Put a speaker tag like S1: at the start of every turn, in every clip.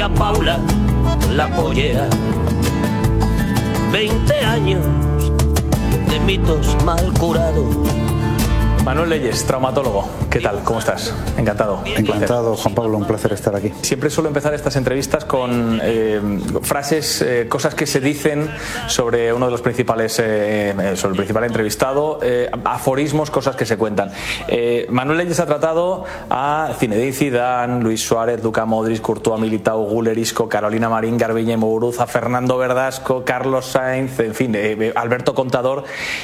S1: doña Paula, la pollera. 20 años de mitos mal curados.
S2: Manuel Leyes, traumatólogo. ¿Qué tal? ¿Cómo estás? Encantado.
S3: Encantado, Juan Pablo, un placer estar aquí.
S2: Siempre suelo empezar estas entrevistas con frases, cosas que se dicen sobre uno de los principales, sobre el principal entrevistado, aforismos, cosas que se cuentan. Manuel Leyes ha tratado a Zinedine Zidane, Luis Suárez, Luka Modric, Courtois, Militao, Güler, Isco, Carolina Marín, Garbiñe Muguruza, Fernando Verdasco, Carlos Sainz, en fin, Alberto Contador.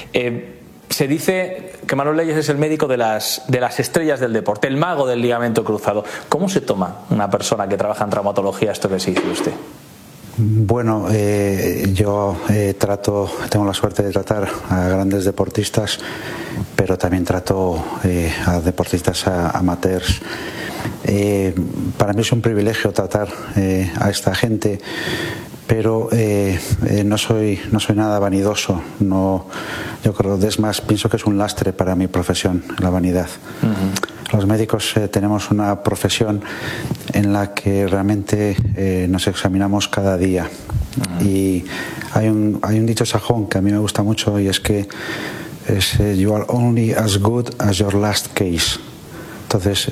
S2: Se dice que Manuel Leyes es el médico de las estrellas del deporte, el mago del ligamento cruzado. ¿Cómo se toma una persona que trabaja en traumatología esto que se dice usted?
S3: Bueno, yo tengo la suerte de tratar a grandes deportistas, pero también trato a deportistas amateurs. Para mí es un privilegio tratar a esta gente, pero no soy nada vanidoso. Yo creo, es más, pienso que es un lastre para mi profesión, la vanidad. Los médicos tenemos una profesión en la que realmente nos examinamos cada día. Y hay un dicho sajón que a mí me gusta mucho, y es que you are only as good as your last case. Entonces,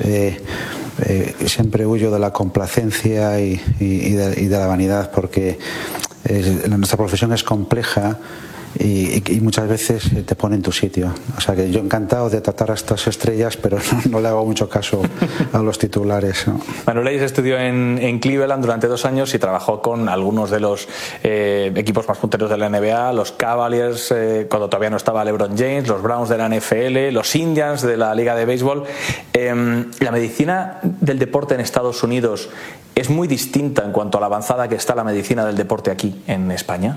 S3: siempre huyo de la complacencia y de la vanidad, porque nuestra profesión es compleja y muchas veces te pone en tu sitio. O sea que yo encantado de tratar a estas estrellas, pero no le hago mucho caso a los titulares, ¿no?
S2: Manuel Leyes estudió en Cleveland durante 2 años y trabajó con algunos de los equipos más punteros de la NBA, los Cavaliers, cuando todavía no estaba LeBron James, los Browns de la NFL, los Indians de la Liga de Béisbol. La medicina del deporte en Estados Unidos es muy distinta en cuanto a la avanzada que está la medicina del deporte aquí en España.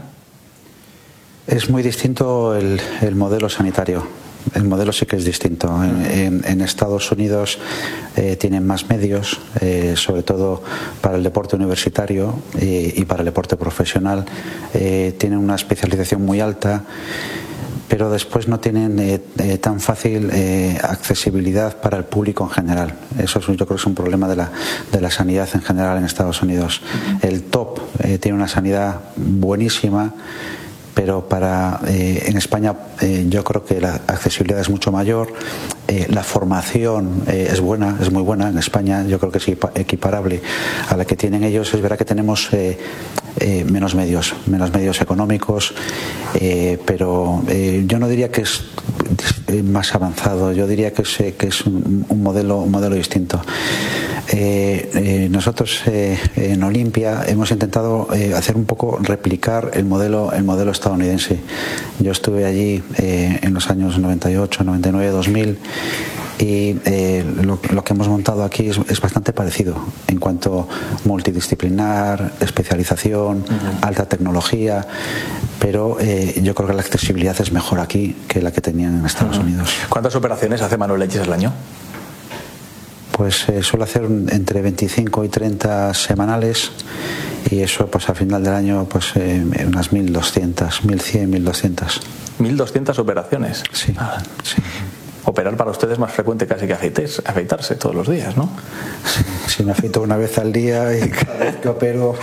S3: Es muy distinto el modelo sanitario. El modelo sí que es distinto. En Estados Unidos tienen más medios, sobre todo para el deporte universitario y para el deporte profesional. Tienen una especialización muy alta, pero después no tienen tan fácil accesibilidad para el público en general. Eso yo creo que es un problema de la sanidad en general en Estados Unidos. El top tiene una sanidad buenísima, pero en España yo creo que la accesibilidad es mucho mayor, la formación es muy buena en España. Yo creo que es equiparable a la que tienen ellos. Es verdad que tenemos menos medios económicos, pero yo no diría que es más avanzado. Yo diría que es un modelo distinto. Nosotros en Olimpia hemos intentado hacer un poco replicar el modelo estadounidense. Yo estuve allí en los años 98, 99, 2000 y lo que hemos montado aquí es bastante parecido en cuanto multidisciplinar, especialización, alta tecnología, pero yo creo que la accesibilidad es mejor aquí que la que tenían en Estados Unidos.
S2: ¿Cuántas operaciones hace Manuel Leyes al año?
S3: Pues suelo hacer entre 25 y 30 semanales, y eso pues a final del año pues unas 1200, 1100, 1200.
S2: 1200 operaciones.
S3: Sí, sí.
S2: Operar para ustedes es más frecuente casi que afeitarse todos los días, ¿no?
S3: Sí, me afeito una vez al día y cada vez que opero,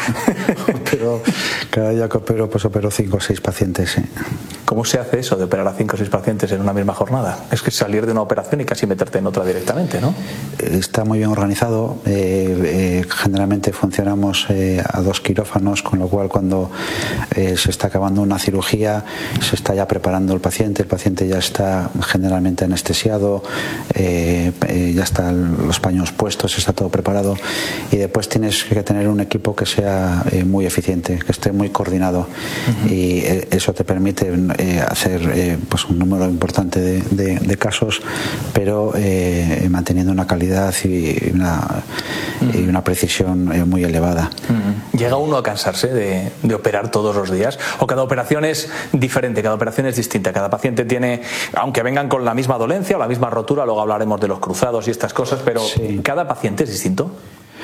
S3: cada día que opero, pues opero 5 o 6 pacientes. Sí.
S2: ¿Cómo se hace eso de operar a 5 o 6 pacientes en una misma jornada? Es que salir de una operación y casi meterte en otra directamente, ¿no?
S3: Está muy bien organizado. Generalmente funcionamos a 2 quirófanos, con lo cual cuando se está acabando una cirugía se está ya preparando el paciente ya está generalmente anestesiado, ya están los paños puestos, está todo preparado, y después tienes que tener un equipo que sea muy eficiente, que esté muy coordinado, y eso te permite hacer pues un número importante de casos, pero manteniendo una calidad y una precisión muy elevada.
S2: ¿Llega uno a cansarse de operar todos los días? ¿O cada operación es diferente, cada operación es distinta? Cada paciente tiene, aunque vengan con la misma dolencia o la misma rotura, luego hablaremos de los cruzados y estas cosas, pero sí, ¿cada paciente es distinto?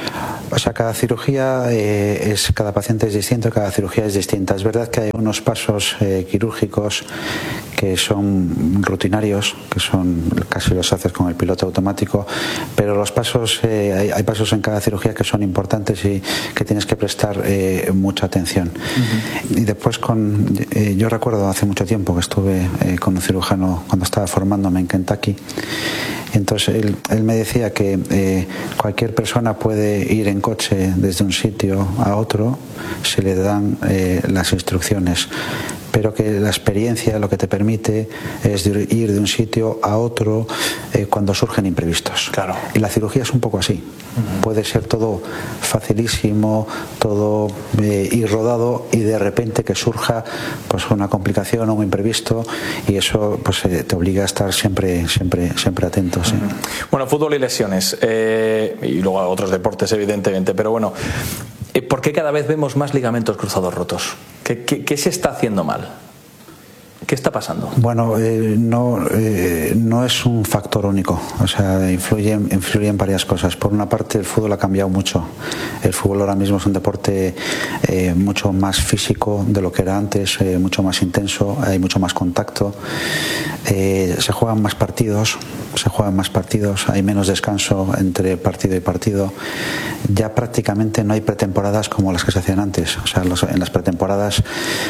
S3: O sea, cada cirugía cada paciente es distinto, cada cirugía es distinta. Es verdad que hay unos pasos quirúrgicos que son rutinarios, que son casi los haces con el piloto automático, pero los pasos, hay pasos en cada cirugía que son importantes y que tienes que prestar mucha atención. Y después yo recuerdo hace mucho tiempo que estuve con un cirujano cuando estaba formándome en Kentucky. Entonces él me decía que cualquier persona puede ir en coche desde un sitio a otro si le dan las instrucciones, pero que la experiencia lo que te permite es ir de un sitio a otro cuando surgen imprevistos.
S2: Claro.
S3: Y la cirugía es un poco así. Puede ser todo facilísimo, todo ir rodado, y de repente que surja pues una complicación o un imprevisto, y eso pues te obliga a estar siempre atento. Sí.
S2: Bueno, fútbol y lesiones, y luego otros deportes evidentemente, pero bueno, ¿por qué cada vez vemos más ligamentos cruzados rotos? ¿Qué se está haciendo mal? ¿Qué está pasando?
S3: Bueno, no es un factor único, o sea, influyen varias cosas. Por una parte, el fútbol ha cambiado mucho. El fútbol ahora mismo es un deporte mucho más físico de lo que era antes, mucho más intenso, hay mucho más contacto, se juegan más partidos, hay menos descanso entre partido y partido. Ya prácticamente no hay pretemporadas como las que se hacían antes. O sea, en las pretemporadas,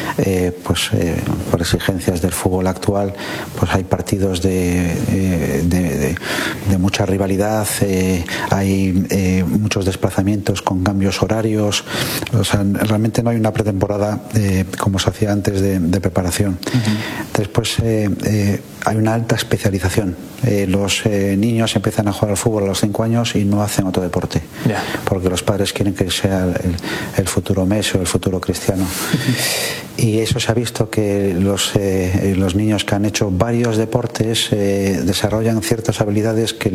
S3: por exigencia del fútbol actual, pues hay partidos de mucha rivalidad, hay muchos desplazamientos con cambios horarios. O sea, realmente no hay una pretemporada como se hacía antes de preparación. Después hay una alta especialización. Los niños empiezan a jugar al fútbol a los 5 años y no hacen otro deporte, porque los padres quieren que sea el futuro Messi o el futuro Cristiano. Y eso se ha visto que los niños que han hecho varios deportes desarrollan ciertas habilidades que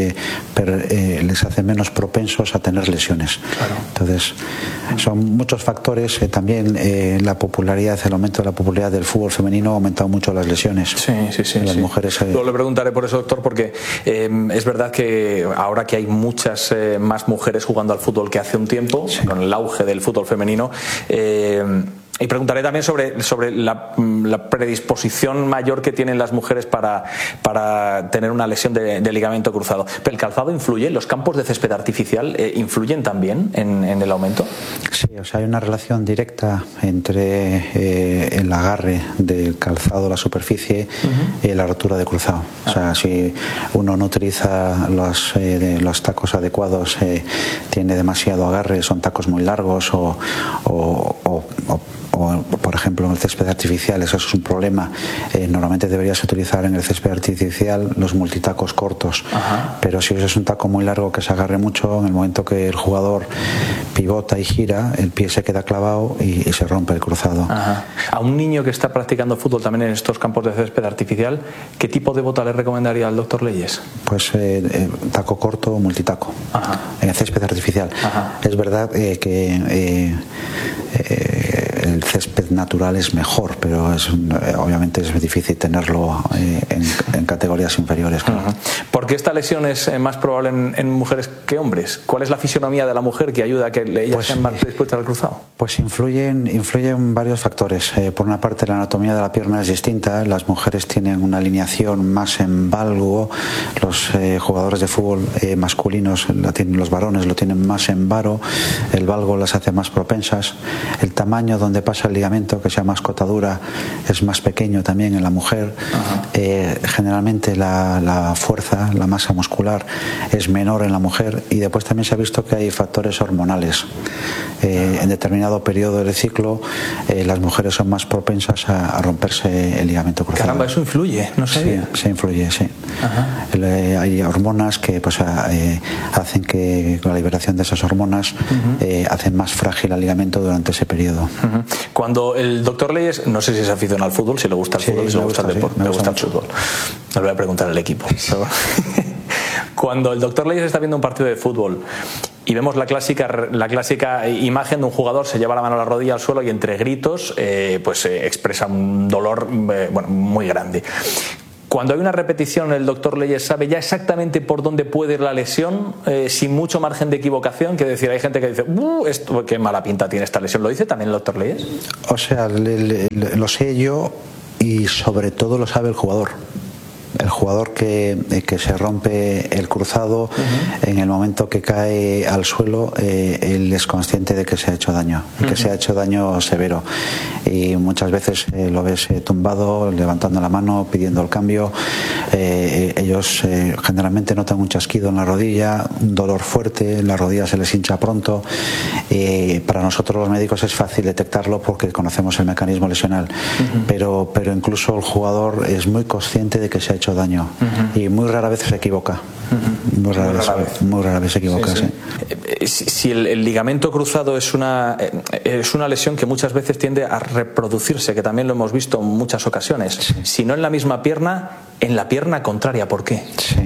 S3: les hacen menos propensos a tener lesiones. Claro. Entonces, son muchos factores. También el aumento de la popularidad del fútbol femenino ha aumentado mucho las lesiones.
S2: Sí.
S3: Las mujeres.
S2: Luego le preguntaré por eso, doctor, porque es verdad que ahora que hay muchas más mujeres jugando al fútbol que hace un tiempo, con el auge del fútbol femenino, y preguntaré también sobre la predisposición mayor que tienen las mujeres para tener una lesión de ligamento cruzado. ¿Pero el calzado influye? ¿Los campos de césped artificial influyen también en el aumento?
S3: Sí, o sea, hay una relación directa entre el agarre del calzado a la superficie y la rotura de cruzado. O sea, si uno no utiliza los tacos adecuados, tiene demasiado agarre, son tacos muy largos o por ejemplo en el césped artificial, eso es un problema. Normalmente deberías utilizar en el césped artificial los multitacos cortos. Pero si usas un taco muy largo que se agarre mucho, en el momento que el jugador pivota y gira, el pie se queda clavado y se rompe el cruzado.
S2: A un niño que está practicando fútbol también en estos campos de césped artificial, ¿qué tipo de bota le recomendaría al doctor Leyes?
S3: Pues taco corto o multitaco en el césped artificial. Es verdad que el césped natural es mejor, pero obviamente es difícil tenerlo en categorías inferiores. Claro.
S2: ¿Por qué esta lesión es más probable en mujeres que hombres? ¿Cuál es la fisionomía de la mujer que ayuda a que ellas sean más predispuestas al cruzado? Pues
S3: influyen varios factores. Por una parte, la anatomía de la pierna es distinta. Las mujeres tienen una alineación más en valgo. Los jugadores de fútbol masculinos, los varones lo tienen más en varo. El valgo las hace más propensas. El tamaño donde pasa el ligamento, que se llama escotadura, es más pequeño también en la mujer. Generalmente la fuerza, la masa muscular es menor en la mujer, y después también se ha visto que hay factores hormonales. En determinado periodo del ciclo las mujeres son más propensas a romperse el ligamento cruzado.
S2: Caramba, eso influye, no sabía.
S3: Sí, influye, sí. Hay hormonas que hacen que con la liberación de esas hormonas hacen más frágil el ligamento durante ese periodo.
S2: Cuando el doctor Leyes, no sé si es aficionado al fútbol, si le gusta el fútbol, si le gusta el deporte, me gusta el fútbol. No le voy a preguntar al equipo. Cuando el doctor Leyes está viendo un partido de fútbol y vemos la clásica imagen de un jugador, se lleva la mano a la rodilla al suelo y entre gritos expresa un dolor muy grande. cuando hay una repetición, el doctor Leyes sabe ya exactamente por dónde puede ir la lesión, sin mucho margen de equivocación. Quiero decir, hay gente que dice, esto, qué mala pinta tiene esta lesión. ¿Lo dice también el doctor Leyes?
S3: O sea, lo sé yo y sobre todo lo sabe el jugador. El jugador que se rompe el cruzado, en el momento que cae al suelo, él es consciente de que se ha hecho daño, que se ha hecho daño severo, y muchas veces lo ves tumbado, levantando la mano, pidiendo el cambio. Ellos generalmente notan un chasquido en la rodilla, un dolor fuerte, la rodilla se les hincha pronto. Para nosotros los médicos es fácil detectarlo porque conocemos el mecanismo lesional, pero incluso el jugador es muy consciente de que se ha hecho daño, y muy rara vez se equivoca. Muy rara vez se equivoca.
S2: Sí. Si el ligamento cruzado es una lesión que muchas veces tiende a reproducirse, que también lo hemos visto en muchas ocasiones, si no en la misma pierna, en la pierna contraria. ¿Por qué?
S3: Sí.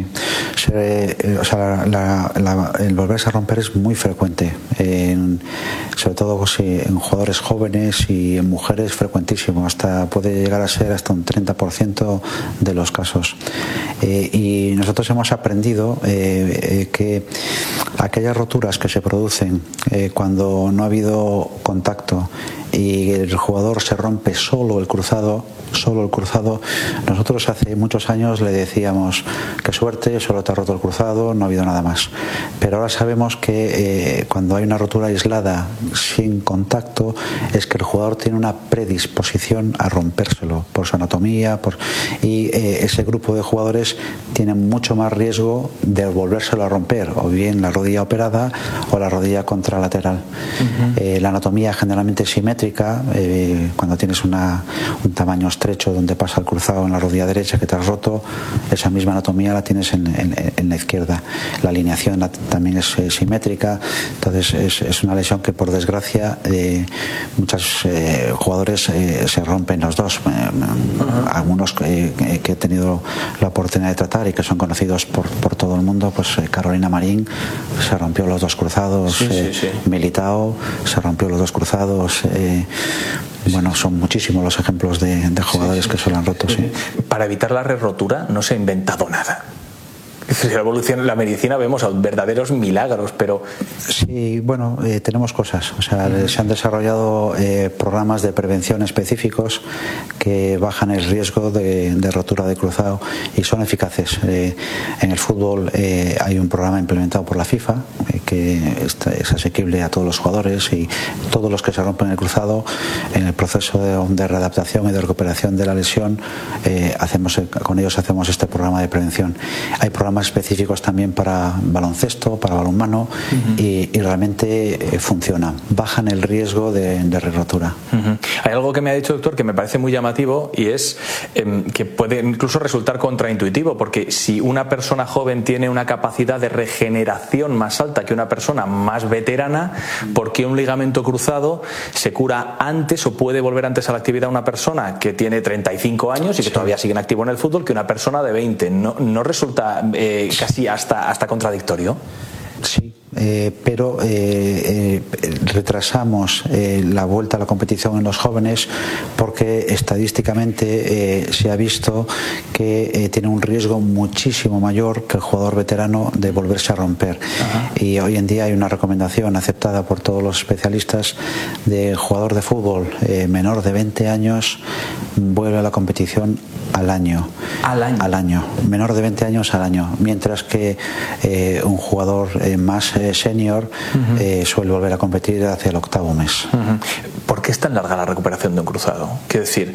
S3: O sea, el volverse a romper es muy frecuente, sobre todo en jugadores jóvenes y en mujeres, frecuentísimo. Puede llegar a ser hasta un 30% de los casos. Y nosotros hemos aprendido que aquellas roturas que se producen cuando no ha habido contacto y el jugador se rompe solo el cruzado, nosotros hace muchos años le decíamos, qué suerte, solo te ha roto el cruzado, no ha habido nada más. Pero ahora sabemos que cuando hay una rotura aislada sin contacto, es que el jugador tiene una predisposición a rompérselo por su anatomía, y ese grupo de jugadores tiene mucho más riesgo de volvérselo a romper, o bien la rodilla operada o la rodilla contralateral. La anatomía generalmente es simétrica. Cuando tienes un tamaño estrecho donde pasa el cruzado en la rodilla derecha que te has roto, esa misma anatomía la tienes en la izquierda. La alineación también es simétrica. Entonces es una lesión que, por desgracia, muchos jugadores se rompen los dos. Algunos que he tenido la oportunidad de tratar y que son conocidos por todo el mundo, pues Carolina Marín se rompió los dos cruzados, Militao se rompió los dos cruzados. Bueno, son muchísimos los ejemplos de jugadores que se lo han roto.
S2: Para evitar la re-rotura no se ha inventado nada. La evolución en la medicina vemos verdaderos milagros, pero...
S3: Sí, bueno, tenemos cosas. O sea, se han desarrollado programas de prevención específicos que bajan el riesgo de rotura de cruzado y son eficaces. En el fútbol hay un programa implementado por la FIFA que es asequible a todos los jugadores, y todos los que se rompen el cruzado, en el proceso de readaptación y de recuperación de la lesión, con ellos hacemos este programa de prevención. Hay programas específicos también para baloncesto, para balonmano, y realmente funciona, bajan el riesgo de re-rotura.
S2: Hay algo que me ha dicho el doctor que me parece muy llamativo, y es que puede incluso resultar contraintuitivo, porque si una persona joven tiene una capacidad de regeneración más alta que una persona más veterana, ¿por qué un ligamento cruzado se cura antes o puede volver antes a la actividad una persona que tiene 35 años y que todavía sigue en activo en el fútbol que una persona de 20? ¿No resulta casi hasta contradictorio?
S3: Sí, pero retrasamos la vuelta a la competición en los jóvenes porque estadísticamente se ha visto que tiene un riesgo muchísimo mayor que el jugador veterano de volverse a romper. Y hoy en día hay una recomendación aceptada por todos los especialistas de jugador de fútbol menor de 20 años vuelve a la competición al año. Al año. Menor de 20 años al año. Mientras que un jugador más senior suele volver a competir hacia el 8º mes.
S2: ¿Por qué es tan larga la recuperación de un cruzado? Quiero decir,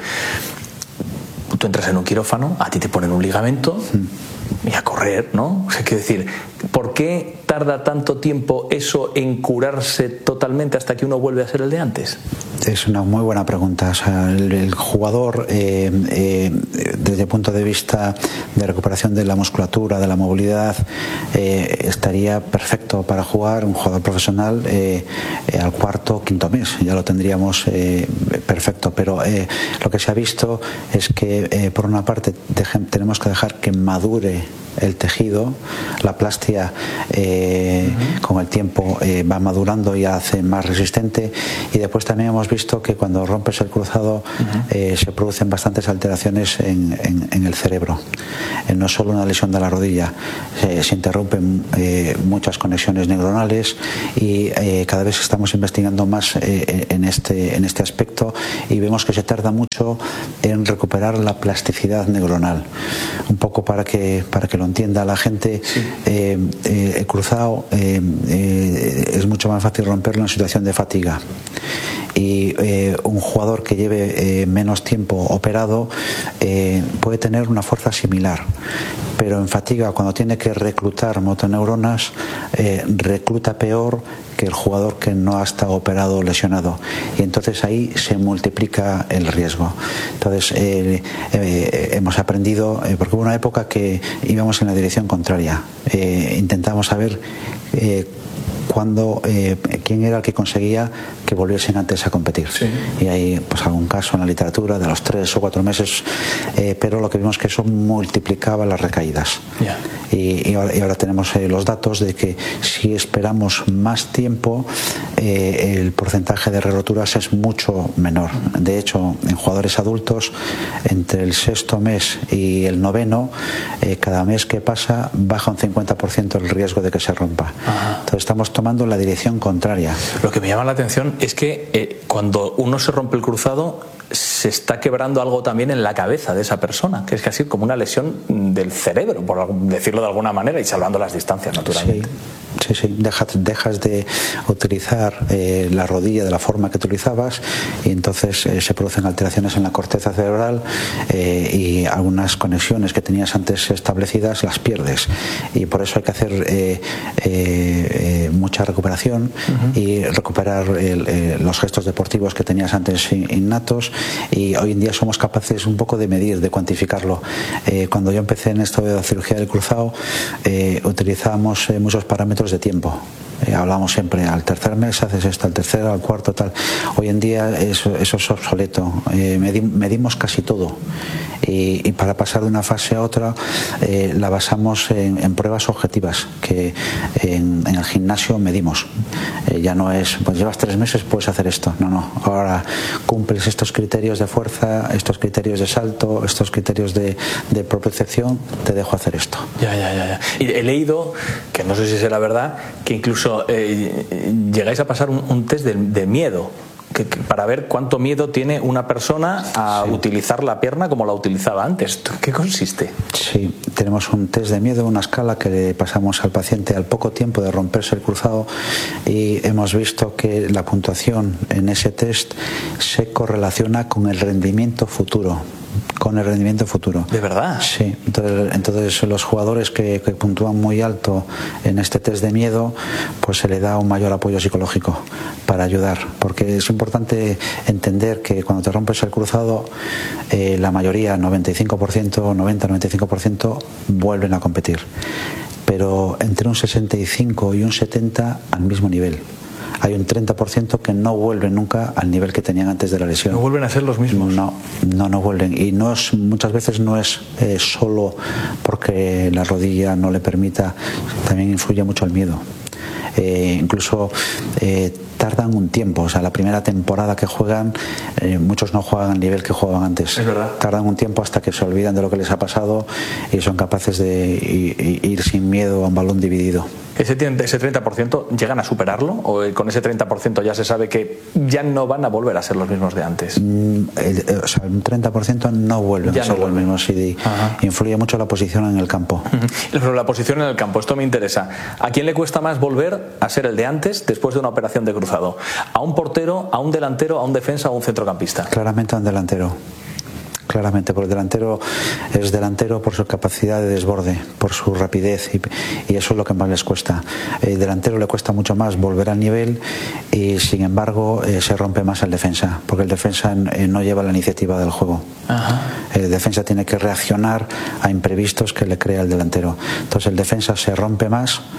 S2: tú entras en un quirófano, a ti te ponen un ligamento y a correr, ¿no? O sea, quiero decir, ¿por qué tarda tanto tiempo eso en curarse totalmente hasta que uno vuelve a ser el de antes?
S3: Es una muy buena pregunta. O sea, el jugador, desde el punto de vista de recuperación de la musculatura, de la movilidad, estaría perfecto para jugar. Un jugador profesional al 4º o 5º mes ya lo tendríamos perfecto. Pero lo que se ha visto es que por una parte tenemos que dejar que madure el tejido, la plastia con el tiempo va madurando y hace más resistente. Y después también hemos visto que cuando rompes el cruzado se producen bastantes alteraciones en el cerebro. No es solo una lesión de la rodilla, se interrumpen muchas conexiones neuronales y cada vez estamos investigando más en este aspecto y vemos que se tarda mucho en recuperar la plasticidad neuronal. Un poco para que lo entienda la gente, el cruzado es mucho más fácil romperlo en situación de fatiga. Y un jugador que lleve menos tiempo operado puede tener una fuerza similar, pero en fatiga, cuando tiene que reclutar motoneuronas, recluta peor que el jugador que no ha estado operado o lesionado, y entonces ahí se multiplica el riesgo. Entonces hemos aprendido, porque hubo una época que íbamos en la dirección contraria, intentamos saber quién era el que conseguía que volviesen antes a competir. Sí. Y hay pues algún caso en la literatura de los 3 o 4 meses, pero lo que vimos que eso multiplicaba las recaídas. Yeah. Y ahora tenemos los datos de que si esperamos más tiempo, el porcentaje de re-roturas es mucho menor. De hecho, en jugadores adultos, entre el 6º mes y el 9º, cada mes que pasa baja un 50% el riesgo de que se rompa. Ajá. Entonces estamos tomando la dirección contraria.
S2: Lo que me llama la atención es que cuando uno se rompe el cruzado, se está quebrando algo también en la cabeza de esa persona, que es casi como una lesión del cerebro, por decirlo de alguna manera, y salvando las distancias, naturalmente.
S3: Sí. Dejas de utilizar la rodilla de la forma que utilizabas y entonces se producen alteraciones en la corteza cerebral y algunas conexiones que tenías antes establecidas las pierdes, y por eso hay que hacer mucha recuperación y recuperar los gestos deportivos que tenías antes innatos, y hoy en día somos capaces un poco de medir, de cuantificarlo. Cuando yo empecé en esto de la cirugía del cruzado, utilizábamos muchos parámetros de tiempo. Hablamos siempre al 3er mes haces esto, al 3º, al 4º, tal. Hoy en día eso es obsoleto. Medimos casi todo, y para pasar de una fase a otra la basamos en pruebas objetivas que en el gimnasio medimos. Ya no es, pues llevas 3 meses, puedes hacer esto. No. Ahora cumples estos criterios de fuerza, estos criterios de salto, estos criterios de propiocepción, te dejo hacer esto.
S2: Ya. Y he leído, que no sé si será verdad, que incluso llegáis a pasar un test de miedo, para ver cuánto miedo tiene una persona a utilizar la pierna como la utilizaba antes. ¿Qué consiste?
S3: Sí, tenemos un test de miedo, una escala que le pasamos al paciente al poco tiempo de romperse el cruzado, y hemos visto que la puntuación en ese test se correlaciona con el rendimiento futuro.
S2: ¿De verdad?
S3: Sí, entonces los jugadores que puntúan muy alto en este test de miedo, pues se le da un mayor apoyo psicológico para ayudar, porque es importante entender que cuando te rompes el cruzado, la mayoría, 90-95%, vuelven a competir, pero entre un 65 y un 70 al mismo nivel. Hay un 30% que no vuelven nunca al nivel que tenían antes de la lesión.
S2: ¿No vuelven a ser los mismos?
S3: No vuelven. Y muchas veces no es solo porque la rodilla no le permita, también influye mucho el miedo. Incluso tardan un tiempo, o sea, la primera temporada que juegan, muchos no juegan al nivel que jugaban antes.
S2: Es verdad.
S3: Tardan un tiempo hasta que se olvidan de lo que les ha pasado y son capaces de ir sin miedo a un balón dividido.
S2: ¿Ese 30% llegan a superarlo? ¿O con ese 30% ya se sabe que ya no van a volver a ser los mismos de antes?
S3: Un 30% no vuelven a ser los mismos, y influye mucho la posición en el campo.
S2: Pero la posición en el campo, esto me interesa. ¿A quién le cuesta más volver a ser el de antes después de una operación de cruzado? ¿A un portero, a un delantero, a un defensa o a un centrocampista?
S3: Claramente a un delantero. Claramente, porque el delantero es delantero por su capacidad de desborde, por su rapidez, y eso es lo que más les cuesta. El delantero le cuesta mucho más volver al nivel, y sin embargo se rompe más el defensa, porque el defensa no lleva la iniciativa del juego. El defensa tiene que reaccionar a imprevistos que le crea el delantero. Entonces el defensa se rompe más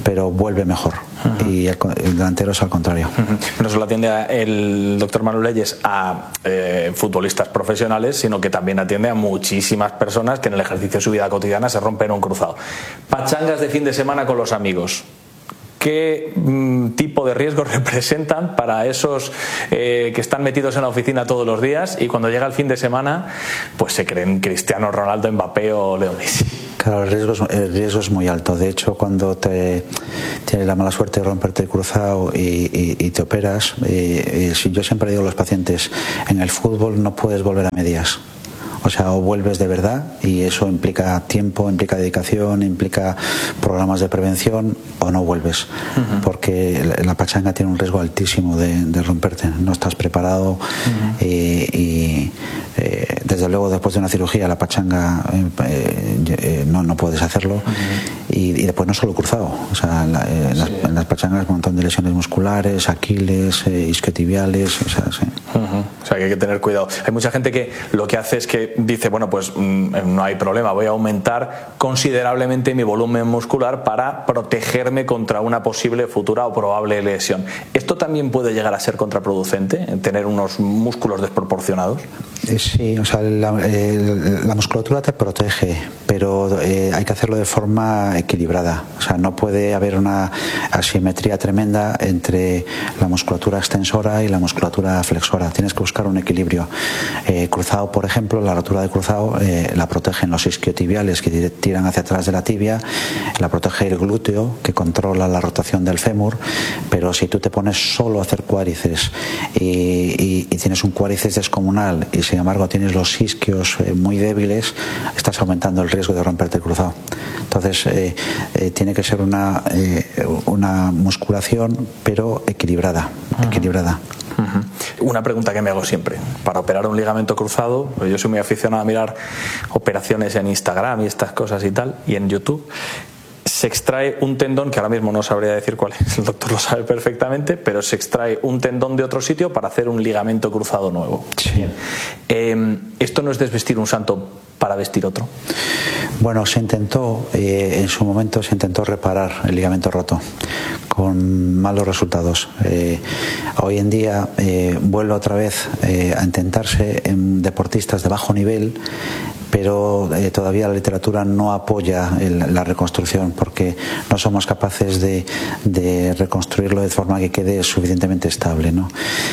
S3: pero vuelve mejor. Y el delantero es al contrario.
S2: No solo atiende el doctor Manuel Leyes a futbolistas profesionales, sino que también atiende a muchísimas personas que en el ejercicio de su vida cotidiana se rompen un cruzado. Pachangas de fin de semana con los amigos. ¿Qué tipo de riesgos representan para esos que están metidos en la oficina todos los días y cuando llega el fin de semana pues se creen Cristiano Ronaldo, Mbappé o Leo Messi?
S3: Claro, el riesgo es muy alto. De hecho, cuando tienes la mala suerte de romperte el cruzado y te operas, yo siempre digo a los pacientes, en el fútbol no puedes volver a medias. O sea, o vuelves de verdad, y eso implica tiempo, implica dedicación, implica programas de prevención, o no vuelves, porque la pachanga tiene un riesgo altísimo de romperte. No estás preparado y desde luego después de una cirugía la pachanga no puedes hacerlo. Y después no solo cruzado, o sea, en las pachangas un montón de lesiones musculares, aquiles, isquiotibiales, o sea, sí.
S2: O sea, que hay que tener cuidado. Hay mucha gente que lo que hace es que dice, bueno, pues no hay problema, voy a aumentar considerablemente mi volumen muscular para protegerme contra una posible futura o probable lesión. ¿Esto también puede llegar a ser contraproducente, tener unos músculos desproporcionados?
S3: Sí, o sea, la musculatura te protege, pero hay que hacerlo de forma equilibrada. O sea, no puede haber una asimetría tremenda entre la musculatura extensora y la musculatura flexora. Tienes que buscar un equilibrio. Cruzado, por ejemplo, la rotura de cruzado la protegen los isquiotibiales que tiran hacia atrás de la tibia, la protege el glúteo que controla la rotación del fémur, pero si tú te pones solo a hacer cuádriceps y tienes un cuádriceps descomunal y sin embargo tienes los isquios muy débiles, estás aumentando el riesgo de romperte el cruzado. Entonces tiene que ser una musculación pero equilibrada.
S2: Una pregunta que me hago siempre: para operar un ligamento cruzado, pues yo soy muy aficionado a mirar operaciones en Instagram y estas cosas y tal, y en YouTube. Se extrae un tendón, que ahora mismo no sabría decir cuál es, el doctor lo sabe perfectamente, pero se extrae un tendón de otro sitio para hacer un ligamento cruzado nuevo.
S3: Sí.
S2: ¿Esto no es desvestir un santo para vestir otro?
S3: Bueno, se intentó, en su momento se intentó reparar el ligamento roto con malos resultados. Hoy en día vuelve otra vez a intentarse en deportistas de bajo nivel, pero todavía la literatura no apoya la reconstrucción porque no somos capaces de reconstruirlo de forma que quede suficientemente estable, ¿no?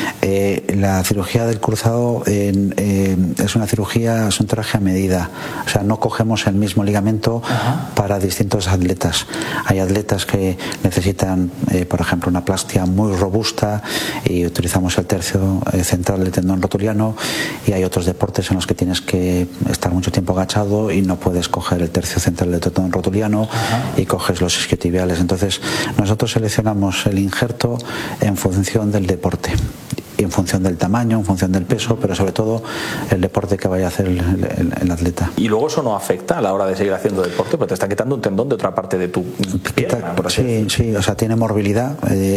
S3: La cirugía del cruzado es una cirugía, es un traje a medida, o sea, no cogemos el mismo ligamento para distintos atletas. Hay atletas que necesitan, por ejemplo, una plastia muy robusta y utilizamos el tercio central del tendón rotuliano, y hay otros deportes en los que tienes que estar mucho tiempo agachado y no puedes coger el tercio central del tendón rotuliano y coges los isquiotibiales. Entonces nosotros seleccionamos el injerto en función del deporte, en función del tamaño, en función del peso, pero sobre todo el deporte que vaya a hacer el atleta.
S2: Y luego eso no afecta a la hora de seguir haciendo deporte, porque te está quitando un tendón de otra parte de tu pierna.
S3: Sí, o sea, tiene morbilidad,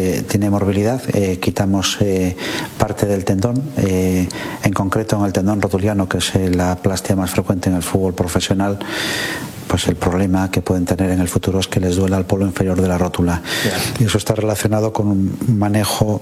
S3: quitamos parte del tendón, en concreto en el tendón rotuliano, que es la plastia más frecuente en el fútbol profesional. Pues el problema que pueden tener en el futuro es que les duela el polo inferior de la rótula. Y eso está relacionado con un manejo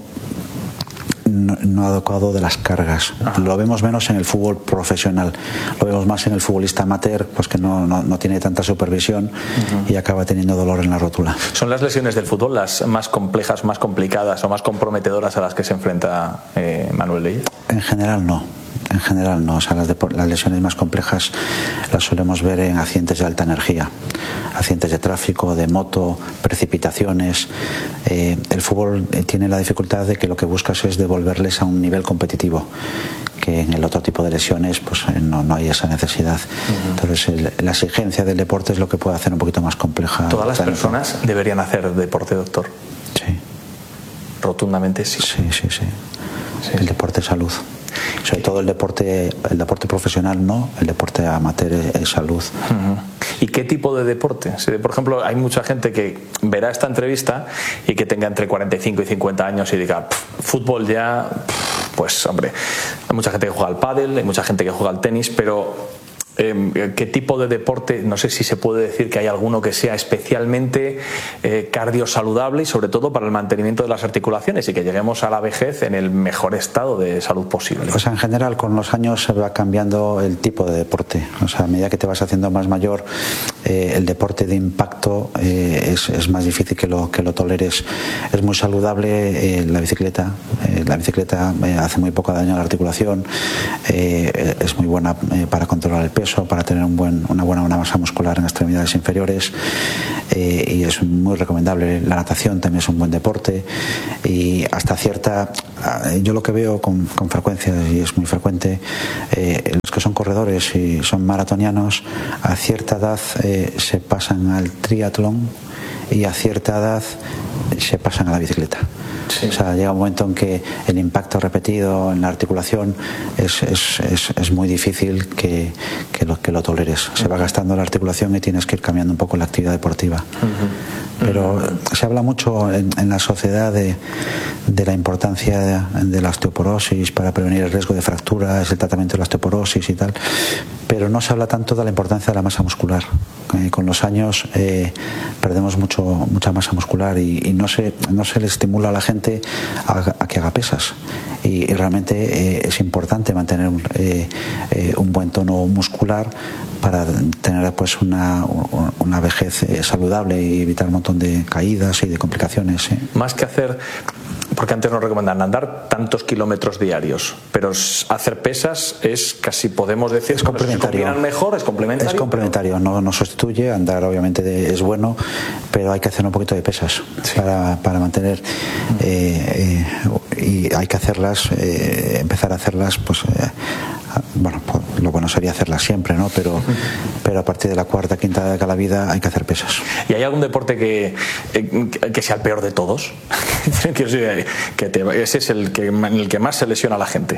S3: no adecuado de las cargas. Lo vemos menos en el fútbol profesional, lo vemos más en el futbolista amateur, pues que no tiene tanta supervisión y acaba teniendo dolor en la rótula.
S2: ¿Son las lesiones del fútbol las más complejas, más complicadas o más comprometedoras a las que se enfrenta Manuel Leyes?
S3: En general no. O sea, las lesiones más complejas las solemos ver en accidentes de alta energía, accidentes de tráfico, de moto, precipitaciones. El fútbol tiene la dificultad de que lo que buscas es devolverles a un nivel competitivo, que en el otro tipo de lesiones pues no hay esa necesidad. Entonces la exigencia del deporte es lo que puede hacer un poquito más compleja.
S2: ¿Todas las personas deberían hacer deporte, doctor?
S3: Sí.
S2: Rotundamente sí.
S3: Sí. El deporte es salud. Sobre todo el deporte profesional no, el deporte amateur es salud.
S2: ¿Y qué tipo de deporte? Si, por ejemplo, hay mucha gente que verá esta entrevista y que tenga entre 45 y 50 años y diga, fútbol ya, pues hombre, hay mucha gente que juega al pádel, hay mucha gente que juega al tenis, pero qué tipo de deporte, no sé si se puede decir que hay alguno que sea especialmente cardiosaludable y sobre todo para el mantenimiento de las articulaciones y que lleguemos a la vejez en el mejor estado de salud posible.
S3: O sea, en general con los años se va cambiando el tipo de deporte. O sea, a medida que te vas haciendo más mayor, el deporte de impacto es más difícil que lo toleres. Es muy saludable la bicicleta. La bicicleta hace muy poco daño a la articulación. Es muy buena para controlar el peso, para tener una buena masa muscular en extremidades inferiores, y es muy recomendable. La natación también es un buen deporte, y hasta cierta, yo lo que veo con frecuencia, y es muy frecuente, los que son corredores y son maratonianos, a cierta edad se pasan al triatlón y a cierta edad se pasan a la bicicleta. Sí. O sea, llega un momento en que el impacto repetido en la articulación es muy difícil que lo toleres. Se va gastando la articulación y tienes que ir cambiando un poco la actividad deportiva. Pero se habla mucho en la sociedad de la importancia de la osteoporosis para prevenir el riesgo de fracturas, el tratamiento de la osteoporosis y tal, pero no se habla tanto de la importancia de la masa muscular. Con los años perdemos mucha masa muscular y no se le estimula a la gente a que haga pesas, y realmente es importante mantener un buen tono muscular para tener pues una vejez saludable y evitar un montón de caídas y de complicaciones.
S2: Más que hacer, porque antes nos recomendan andar tantos kilómetros diarios, pero hacer pesas es casi, podemos decir,
S3: es complementario.
S2: Mejor, es complementario.
S3: Es complementario, no sustituye. Andar obviamente es bueno, pero hay que hacer un poquito de pesas, sí, para mantener, y hay que hacerlas, empezar a hacerlas, pues bueno, pues lo bueno sería hacerlas siempre, ¿no? Pero a partir de la cuarta, quinta de cada vida hay que hacer pesas.
S2: ¿Y hay algún deporte que sea el peor de todos? Ese es en el que más se lesiona a la gente.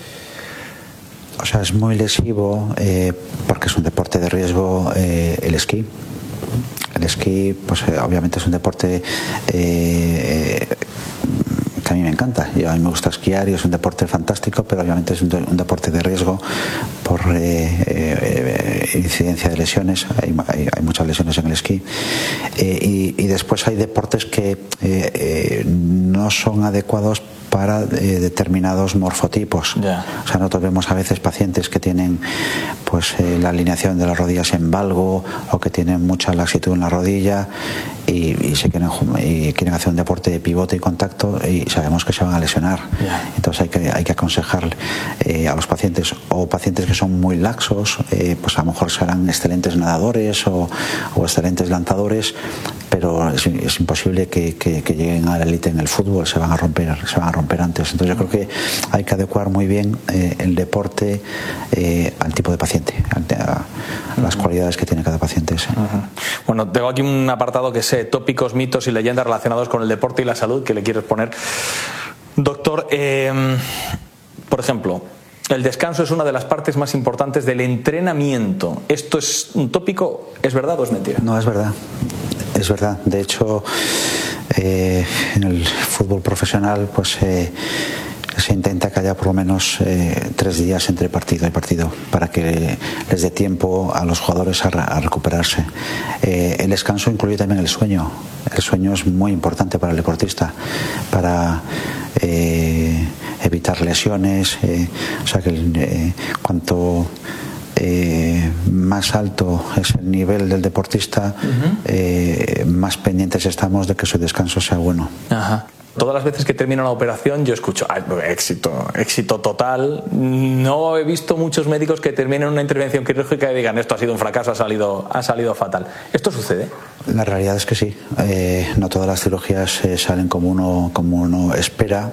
S3: O sea, es muy lesivo porque es un deporte de riesgo el esquí. El esquí, pues obviamente es un deporte que a mí me encanta. A mí me gusta esquiar y es un deporte fantástico, pero obviamente es un deporte de riesgo por incidencia de lesiones. Hay muchas lesiones en el esquí. Y después hay deportes que no son adecuados para determinados morfotipos. Yeah. O sea, nosotros vemos a veces pacientes que tienen pues la alineación de las rodillas en valgo, o que tienen mucha laxitud en la rodilla y quieren hacer un deporte de pivote y contacto, y sabemos que se van a lesionar. Yeah. Entonces hay que aconsejar a los pacientes, o pacientes que son muy laxos, pues a lo mejor serán excelentes nadadores o excelentes lanzadores, pero es imposible que lleguen a la élite en el fútbol. Se van a romper antes. Entonces yo creo que hay que adecuar muy bien el deporte al tipo de paciente, a las cualidades que tiene cada paciente. Sí.
S2: Bueno, tengo aquí un apartado que sé tópicos, mitos y leyendas relacionados con el deporte y la salud que le quieres poner. Doctor, por ejemplo, el descanso es una de las partes más importantes del entrenamiento. ¿Esto es un tópico? ¿Es verdad o es mentira?
S3: No, es verdad. Es verdad. De hecho, en el fútbol profesional pues se intenta que haya por lo menos 3 días entre partido y partido, para que les dé tiempo a los jugadores a recuperarse. El descanso incluye también el sueño. El sueño es muy importante para el deportista, para evitar lesiones. O sea que cuanto más alto es el nivel del deportista, más pendientes estamos de que su descanso sea bueno.
S2: Ajá. Todas las veces que termino una operación yo escucho éxito total. No he visto muchos médicos que terminen una intervención quirúrgica y digan esto ha sido un fracaso, ha salido fatal. ¿Esto sucede?
S3: La realidad es que sí. No todas las cirugías salen como uno espera.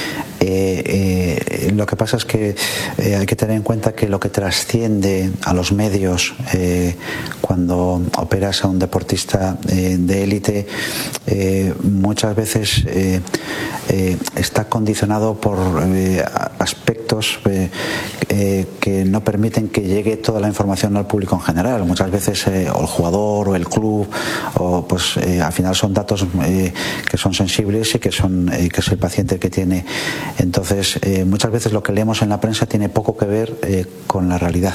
S3: Lo que pasa es que hay que tener en cuenta que lo que trasciende a los medios cuando operas a un deportista de élite muchas veces está condicionado por aspectos que no permiten que llegue toda la información al público en general. Muchas veces o el jugador o el club pues al final son datos que son sensibles y que es el paciente el que tiene. Entonces muchas veces lo que leemos en la prensa tiene poco que ver con la realidad.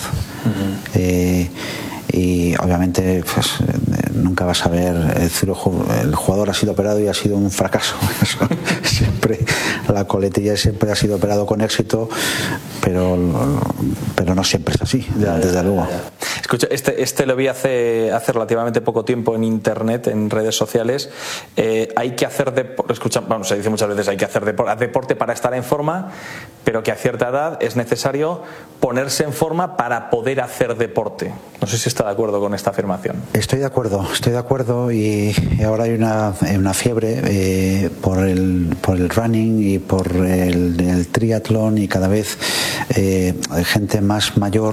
S3: Y obviamente pues, nunca vas a ver el jugador ha sido operado y ha sido un fracaso. Siempre la coletilla siempre ha sido operado con éxito, pero no siempre es así, desde luego.
S2: Escucha, este lo vi hace relativamente poco tiempo en internet, en redes sociales. Hay que hacer deporte, se dice muchas veces hay que hacer deporte para estar en forma, pero que a cierta edad es necesario ponerse en forma para poder hacer deporte. No sé si está de acuerdo con esta afirmación.
S3: Estoy de acuerdo y ahora hay una fiebre por el running y por el triatlón, y cada vez hay gente más mayor